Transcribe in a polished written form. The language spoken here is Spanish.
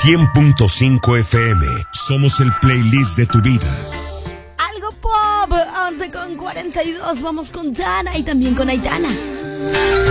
100.5 FM. Somos el playlist de tu vida. Algo pop, 11:42. Vamos con Dana y también con Aitana.